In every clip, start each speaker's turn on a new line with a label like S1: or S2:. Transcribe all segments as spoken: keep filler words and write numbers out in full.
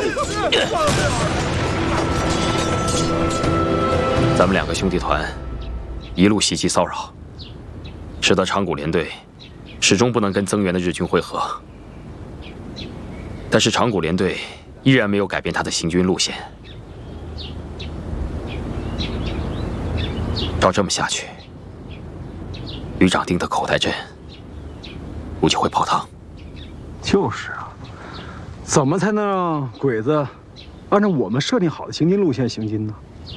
S1: 咱们两个兄弟团一路袭击骚扰，使得长谷联队始终不能跟增援的日军会合。但是长谷联队依然没有改变他的行军路线。照这么下去，旅长定的口袋阵估计会泡汤。
S2: 就是啊，怎么才能让鬼子按照我们设定好的行军路线行军呢？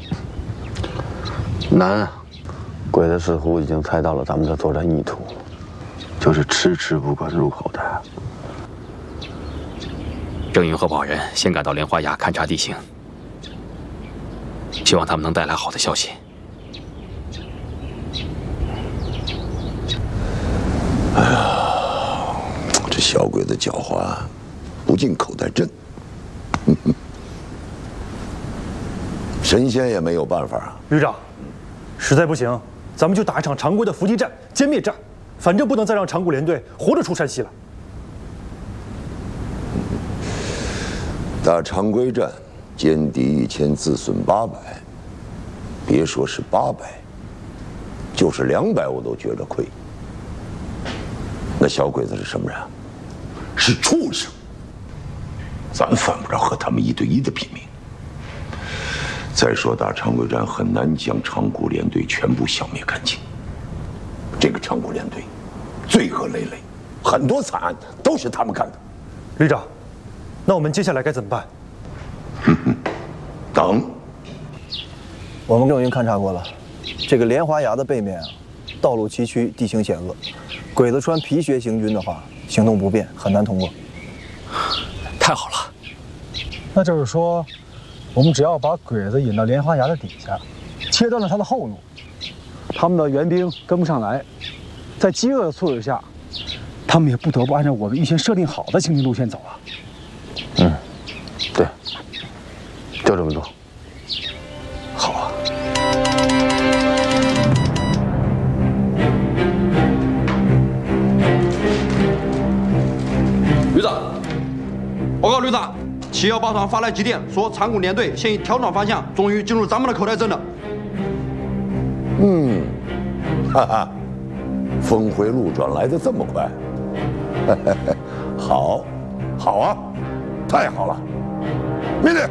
S3: 难啊！鬼子似乎已经猜到了咱们的作战意图，就是迟迟不肯入口袋。
S1: 郑云和宝仁先赶到莲花崖勘察地形，希望他们能带来好的消息。
S4: 哎呀，这小鬼子狡猾，不进口袋阵，神仙也没有办法啊。
S5: 旅长，实在不行，咱们就打一场常规的伏击战、歼灭战，反正不能再让长谷联队活着出山西了。
S4: 打常规战，歼敌一千，自损八百。别说是八百，就是两百，我都觉着亏。那小鬼子是什么人？是畜生。咱犯不着和他们一对一的拼命。再说打常规战很难将长谷联队全部消灭干净。这个长谷联队罪恶累累，很多惨案都是他们干的。
S5: 旅长，那我们接下来该怎么办？
S4: 等。
S6: 我们郑云勘察过了，这个莲花崖的背面啊，道路崎岖，地形险恶，鬼子穿皮靴行军的话，行动不便，很难通过。
S1: 太好了，
S2: 那就是说，我们只要把鬼子引到莲花崖的底下，切断了他的后路，他们的援兵跟不上来，在饥饿的促使下，他们也不得不按照我们预先设定好的行军路线走啊。
S3: 嗯，对，就这么做。
S1: 好啊。
S7: 旅长，报告旅长，七幺八团发来急电，说长谷联队现已调转方向，终于进入咱们的口袋阵了。
S4: 嗯，哈哈，峰回路转来得这么快，好，好啊，太好了！命令。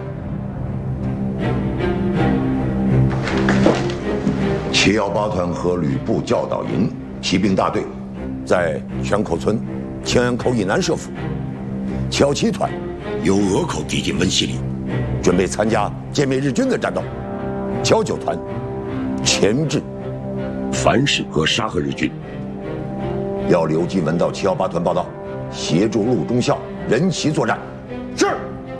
S4: 七幺八团和旅部教导营骑兵大队，在泉口村青安口以南设伏。七七团由鹅口递进温西里，准备参加歼灭日军的战斗。七九团前至凡市和沙河日军。要刘继文到七幺八团报道，协助陆中校人齐作战。是。